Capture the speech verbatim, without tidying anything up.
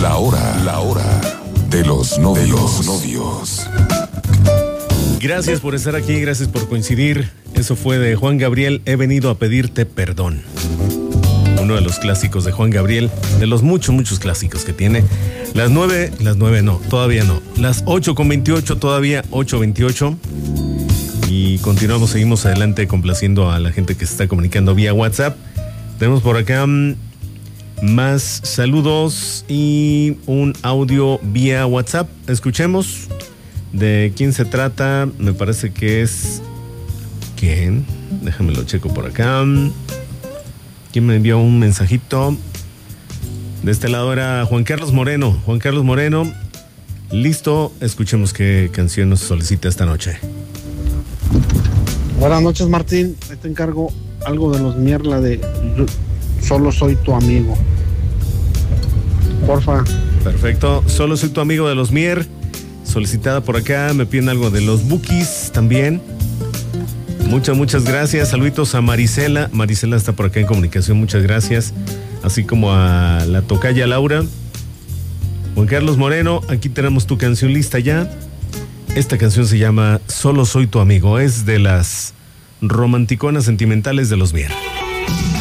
La hora, la hora de los novios. De los novios. Gracias por estar aquí, gracias por coincidir. Eso fue de Juan Gabriel, He venido a pedirte perdón. Uno de los clásicos de Juan Gabriel, de los muchos, muchos clásicos que tiene. Las nueve, las nueve no, todavía no. Las ocho con veintiocho, todavía ocho veintiocho. Y continuamos, seguimos adelante complaciendo a la gente que se está comunicando vía WhatsApp. Tenemos por acá um, más saludos y un audio vía WhatsApp. Escuchemos de quién se trata. Me parece que es... ¿Quién? Déjame lo checo por acá. ¿Quién me envió un mensajito? De este lado era Juan Carlos Moreno. Juan Carlos Moreno. Listo, escuchemos qué canción nos solicita esta noche. Buenas noches, Martín. Ahí te encargo algo de los Mierla de Solo soy tu amigo. Porfa. Perfecto. Solo soy tu amigo de los Mier. Solicitada por acá. Me piden algo de los Bukis también. Muchas, muchas gracias. Saluditos a Marisela. Marisela está por acá en comunicación. Muchas gracias. Así como a la tocaya Laura. Juan Carlos Moreno, aquí tenemos tu canción lista ya. Esta canción se llama Solo soy tu amigo. Es de las romanticonas sentimentales de los Mier.